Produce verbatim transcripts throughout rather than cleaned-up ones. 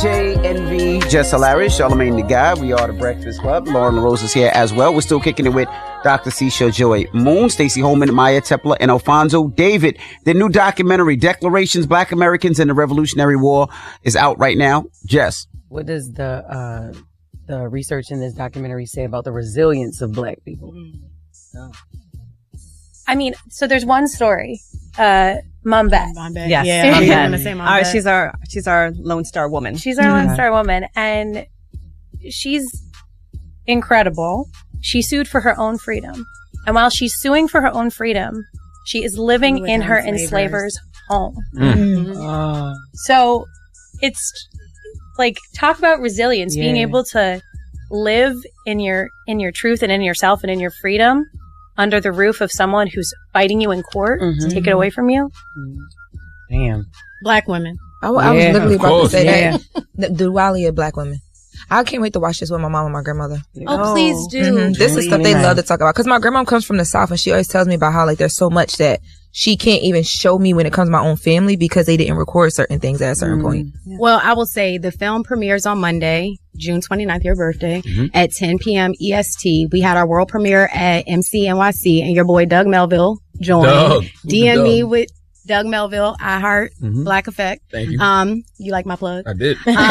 J, Envy, Just Hilarious, Charlamagne the Guy. We are the Breakfast Club. Lauren LaRose is here as well. We're still kicking it with Doctor Seisha Joy Moon, Stacey Holman, Maya Tepler, and Alfonso David. The new documentary, Declarations, Black Americans and the Revolutionary War, is out right now. Jess. What does the uh, the research in this documentary say about the resilience of Black people? Oh. I mean, so there's one story. Uh, Mom Bet. Mom Bet. Yes. Yeah. I'm going to say Mom Bet. She's our, she's our Lone Star woman. She's our mm-hmm. Lone Star woman. And she's incredible. She sued for her own freedom. And while she's suing for her own freedom, she is living in her enslaver's home. Mm. Uh. So it's like, talk about resilience, yeah. being able to live in your, in your truth and in yourself and in your freedom under the roof of someone who's fighting you in court mm-hmm. to take it away from you. Damn. Black women. I, w- I yeah, was literally about course. to say yeah. that. The duality of Black women. I can't wait to watch this with my mom and my grandmother. Oh, please do. Mm-hmm. This is stuff they love to talk about. Because my grandma comes from the South and she always tells me about how like there's so much that she can't even show me when it comes to my own family because they didn't record certain things at a certain mm-hmm. point. Yeah. Well, I will say the film premieres on Monday, June twenty-ninth, your birthday, mm-hmm. at ten p.m. E S T. We had our world premiere at M C N Y C and your boy Doug Melville joined. Doug. D M me with Doug Melville, I Heart, mm-hmm. Black Effect. Thank you. Um, you like my plug? I did. Um,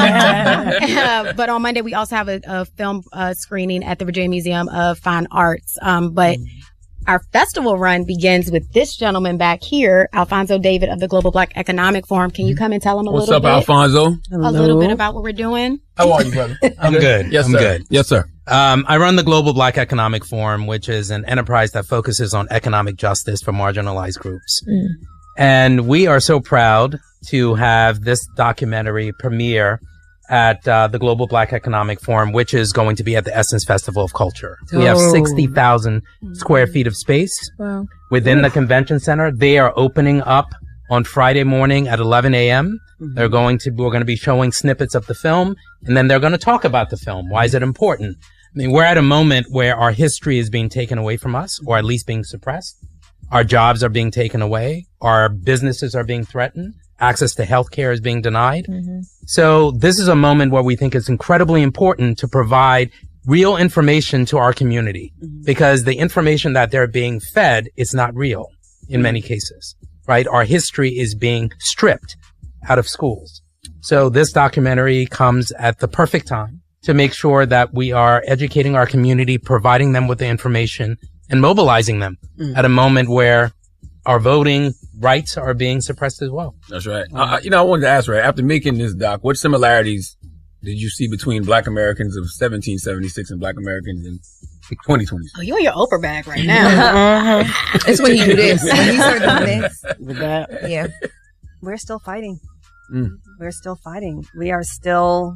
uh, but on Monday, we also have a, a film uh, screening at the Virginia Museum of Fine Arts. Um, but mm-hmm. our festival run begins with this gentleman back here, Alfonso David of the Global Black Economic Forum. Can you come and tell him a What's little up, bit? Alfonso? A little bit about what we're doing. How are you, brother? I'm good. Yes, I'm sir. good. Yes, sir. Um, I run the Global Black Economic Forum, which is an enterprise that focuses on economic justice for marginalized groups. Mm. And we are so proud to have this documentary premiere at uh, the Global Black Economic Forum, which is going to be at the Essence Festival of Culture. Oh. We have sixty thousand square feet of space wow. within the convention center. They are opening up on Friday morning at eleven a.m. Mm-hmm. They're going to, we're going to be showing snippets of the film, and then they're going to talk about the film. Why is it important? I mean, we're at a moment where our history is being taken away from us, or at least being suppressed. Our jobs are being taken away. Our businesses are being threatened. Access to healthcare is being denied. Mm-hmm. So this is a moment where we think it's incredibly important to provide real information to our community mm-hmm. because the information that they're being fed is not real in many cases, right? Our history is being stripped out of schools. So this documentary comes at the perfect time to make sure that we are educating our community, providing them with the information and mobilizing them mm. at a moment where our voting rights are being suppressed as well. That's right. Uh, you know, I wanted to ask, right, after making this doc, what similarities did you see between Black Americans of seventeen seventy-six and Black Americans in twenty twenty? Oh, you in your Oprah bag right now. uh-huh. It's when he do this. When he start doing this. With that. Yeah. We're still fighting. Mm. We're still fighting. We are still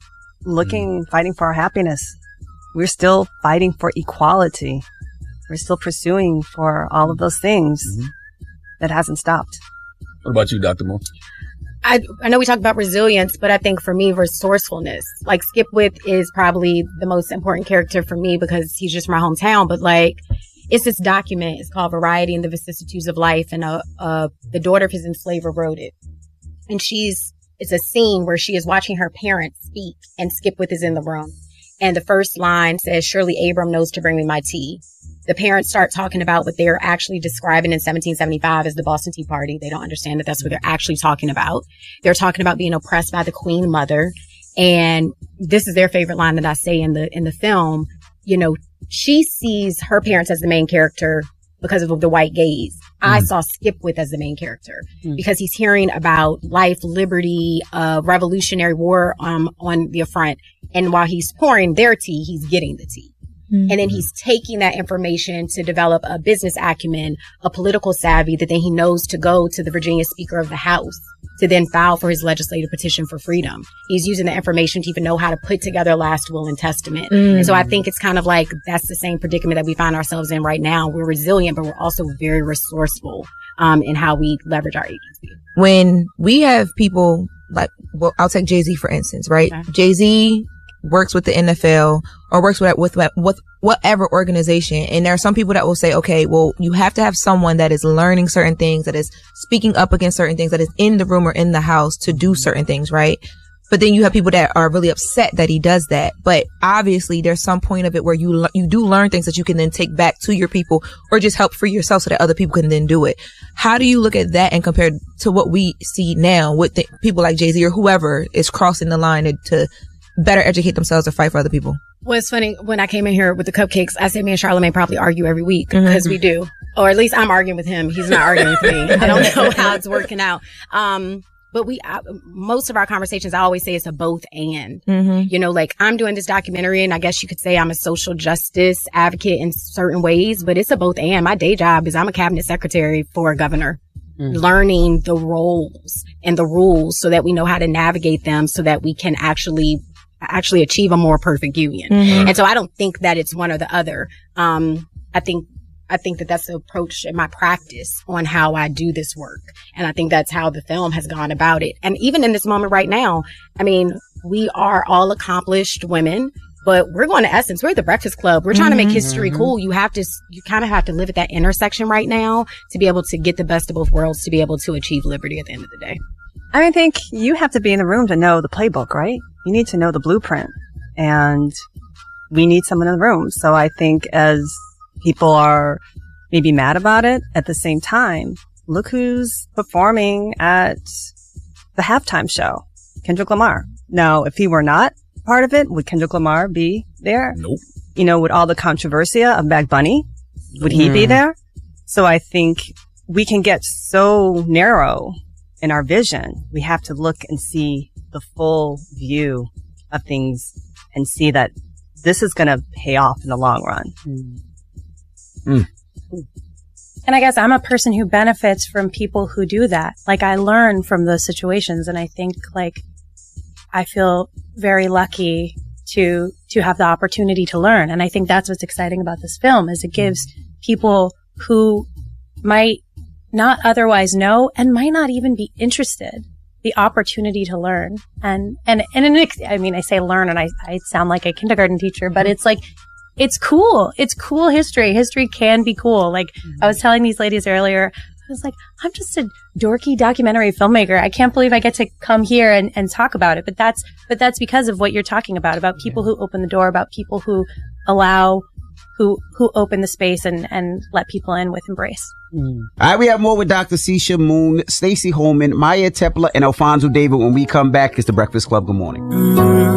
looking, mm. fighting for our happiness. We're still fighting for equality. We're still pursuing for all of those things. Mm-hmm. That hasn't stopped. What about you, Doctor Moore? I, I know we talk about resilience, but I think for me, resourcefulness. Like Skip With is probably the most important character for me because he's just from my hometown. But like, it's this document. It's called Variety and the Vicissitudes of Life. And uh, uh, the daughter of his enslaver wrote it. And she's, it's a scene where she is watching her parents speak and Skip With is in the room. And the first line says, "Shirley Abram knows to bring me my tea." The parents start talking about what they're actually describing in seventeen seventy-five as the Boston Tea Party. They don't understand that that's what they're actually talking about. They're talking about being oppressed by the Queen Mother. And this is their favorite line that I say in the, in the film. You know, she sees her parents as the main character because of the white gaze. Mm. I saw Skip With as the main character mm. because he's hearing about life, liberty, uh, Revolutionary War, um, on the front. And while he's pouring their tea, he's getting the tea. Mm-hmm. And then he's taking that information to develop a business acumen, a political savvy that then he knows to go to the Virginia Speaker of the House to then file for his legislative petition for freedom. He's using the information to even know how to put together a last will and testament. Mm-hmm. And so I think it's kind of like that's the same predicament that we find ourselves in right now. We're resilient, but we're also very resourceful um, in how we leverage our agency. When we have people like, well, I'll take Jay-Z for instance, right? Okay. Jay-Z works with the N F L or works with, with, with whatever organization. And there are some people that will say, okay, well, you have to have someone that is learning certain things, that is speaking up against certain things, that is in the room or in the house to do certain things, right? But then you have people that are really upset that he does that. But obviously there's some point of it where you, le- you do learn things that you can then take back to your people or just help free yourself so that other people can then do it. How do you look at that and compare to what we see now with the, people like Jay-Z or whoever is crossing the line to, to better educate themselves or fight for other people? Well, it's funny. When I came in here with the cupcakes, I said me and Charlamagne probably argue every week because mm-hmm. we do. Or at least I'm arguing with him. He's not arguing with me. I don't know how it's working out. Um, But we, I, most of our conversations, I always say it's a both and, mm-hmm. you know, like I'm doing this documentary and I guess you could say I'm a social justice advocate in certain ways, but it's a both and. My day job is I'm a cabinet secretary for a governor, mm-hmm. learning the roles and the rules so that we know how to navigate them so that we can actually, actually achieve a more perfect union. Mm-hmm. And so I don't think that it's one or the other. Um, I think I think that that's the approach in my practice on how I do this work. And I think that's how the film has gone about it. And even in this moment right now, I mean, we are all accomplished women, but we're going to Essence. We're the Breakfast Club. We're trying mm-hmm. to make history mm-hmm. cool. You have to, you kind of have to live at that intersection right now to be able to get the best of both worlds, to be able to achieve liberty at the end of the day. I mean, I think you have to be in the room to know the playbook, right? You need to know the blueprint, and we need someone in the room. So I think as people are maybe mad about it, at the same time, look who's performing at the halftime show, Kendrick Lamar. Now, if he were not part of it, would Kendrick Lamar be there? Nope. You know, with all the controversy of Bad Bunny, would he mm. be there? So I think we can get so narrow in our vision. We have to look and see the full view of things and see that this is going to pay off in the long run. Mm. Mm. And I guess I'm a person who benefits from people who do that. Like I learn from those situations, and I think like I feel very lucky to to have the opportunity to learn. And I think that's what's exciting about this film is it gives people who might not otherwise know and might not even be interested the opportunity to learn. And and and an, I mean I say learn and I I sound like a kindergarten teacher, but it's like it's cool. It's cool history. History can be cool. Like mm-hmm. I was telling these ladies earlier, I was like, I'm just a dorky documentary filmmaker. I can't believe I get to come here and, and talk about it. But that's, but that's because of what you're talking about, about people who open the door, about people who allow, who, who open the space and, and let people in with embrace. Mm. All right, we have more with Doctor Sisha Moon, Stacey Holman, Maya Tepler, and Alfonso David when we come back. It's the Breakfast Club. Good morning. Mm.